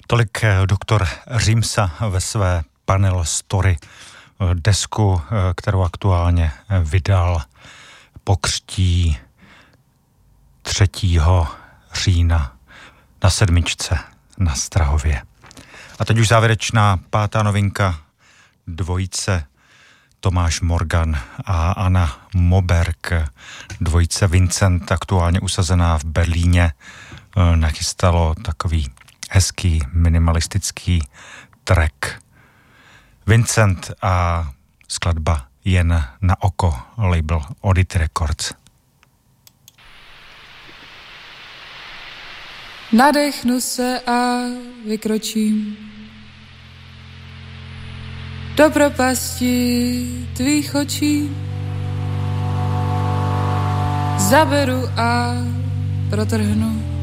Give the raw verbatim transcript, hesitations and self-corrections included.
Tolik doktor Římsa ve své Panel Story desku, kterou aktuálně vydal, pokřtí třetího října na sedmičce na Strahově. A teď už závěrečná pátá novinka, dvojice Tomáš Morgan a Anna Moberg, dvojice Vincent, aktuálně usazená v Berlíně, nachystalo takový hezký minimalistický track. Vincent a skladba Jen na oko, label Audit Records. Nadechnu se a vykročím do propasti tvých očí. Zaberu a protrhnu